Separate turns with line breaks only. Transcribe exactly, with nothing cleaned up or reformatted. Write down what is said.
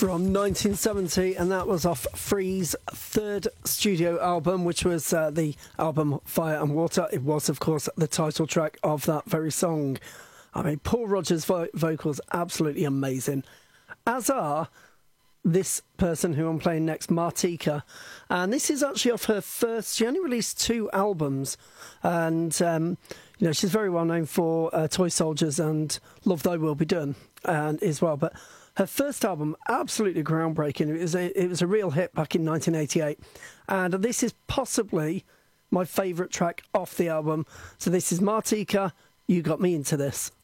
from nineteen seventy, and that was off Free's third studio album, which was uh, the album Fire and Water. It was, of course, the title track of that very song. I mean, Paul Rodgers' vo- vocals, absolutely amazing. As are this person who I'm playing next, Martika. And this is actually off her first... She only released two albums. And, um, you know, she's very well known for uh, Toy Soldiers and Love Thy Will Be Done and as well. But her first album, absolutely groundbreaking. It was a, it was a real hit back in nineteen eighty-eight. And this is possibly my favourite track off the album. So this is Martika, You Got Me Into This.